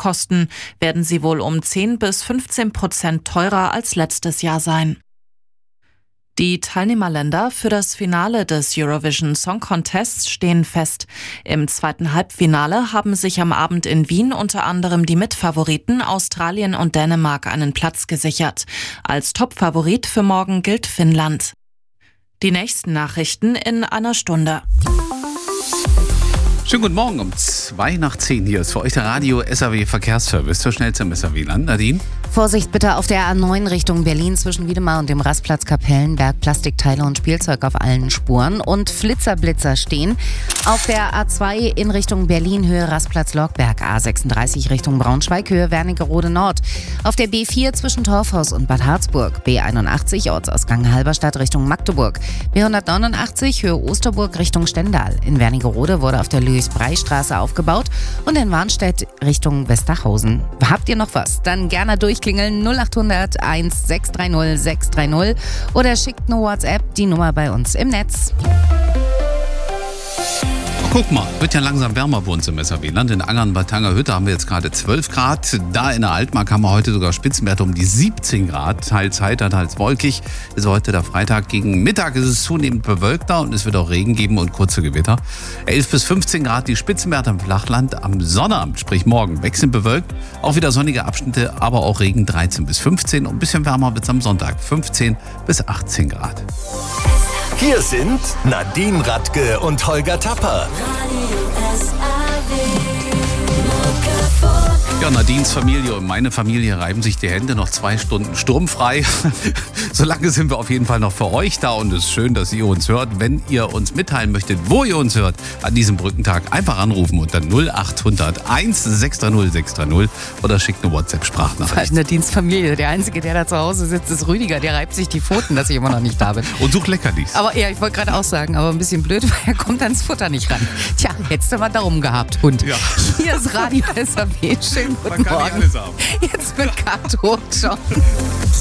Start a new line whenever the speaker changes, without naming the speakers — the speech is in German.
Spritkosten werden sie wohl um 10 bis 15% teurer als letztes Jahr sein. Die Teilnehmerländer für das Finale des Eurovision Song Contests stehen fest. Im zweiten Halbfinale haben sich am Abend in Wien unter anderem die Mitfavoriten Australien und Dänemark einen Platz gesichert. Als Topfavorit für morgen gilt Finnland. Die nächsten Nachrichten in einer Stunde.
Schönen guten Morgen, um 9:02 hier ist für euch der Radio SAW Verkehrsservice zur schnellsten SAW-Land. Nadine?
Vorsicht bitte auf der A9 Richtung Berlin zwischen Wiedemar und dem Rastplatz Kapellenberg. Plastikteile und Spielzeug auf allen Spuren und Flitzer stehen. Auf der A2 in Richtung Berlin Höhe Rastplatz Lorgberg. A36 Richtung Braunschweig Höhe Wernigerode Nord. Auf der B4 zwischen Torfhaus und Bad Harzburg. B81 Ortsausgang Halberstadt Richtung Magdeburg. B189 Höhe Osterburg Richtung Stendal. In Wernigerode wurde auf der Louis-Brey-Straße aufgebaut und in Warnstedt Richtung Westerhausen. Habt ihr noch was? Dann gerne durchklingeln 0800 1630 630 oder schickt eine WhatsApp, die Nummer bei uns im Netz.
Guck mal, wird ja langsam wärmer bei uns im SAW-Land. In Angern bei Tangerhütte haben wir jetzt gerade 12 Grad. Da in der Altmark haben wir heute sogar Spitzenwerte um die 17 Grad. Teils heiter, teils wolkig. Ist heute der Freitag. Gegen Mittag ist es zunehmend bewölkter und es wird auch Regen geben und kurze Gewitter. 11 bis 15 Grad die Spitzenwerte im Flachland. Am Sonnabend, sprich morgen, wechselnd bewölkt. Auch wieder sonnige Abschnitte, aber auch Regen 13 bis 15. Und ein bisschen wärmer wird es am Sonntag, 15 bis 18 Grad.
Hier sind Nadine Radke und Holger Tapper.
Ja, Nadines Familie und meine Familie reiben sich die Hände, noch 2 Stunden sturmfrei. Solange sind wir auf jeden Fall noch für euch da und es ist schön, dass ihr uns hört. Wenn ihr uns mitteilen möchtet, wo ihr uns hört, an diesem Brückentag einfach anrufen unter 0800 1630 630 oder schickt eine WhatsApp-Sprachnachricht.
Nadines Familie, der Einzige, der da zu Hause sitzt, ist Rüdiger. Der reibt sich die Pfoten, dass ich immer noch nicht da bin.
Und sucht Leckerlis.
Aber ja, ich wollte gerade auch sagen, aber ein bisschen blöd, weil er kommt ans Futter nicht ran. Tja, hättest du mal darum gehabt, Hund. Ja. Hier ist Radio SAW. Schönen guten Morgen.
Man kann nicht alles haben.
Jetzt mit Kato. Ciao.